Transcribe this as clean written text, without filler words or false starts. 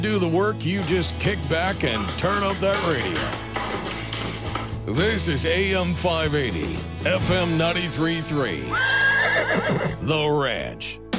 Do the work, you just kick back and turn up that radio. This is AM 580, FM 93.3. The Ranch.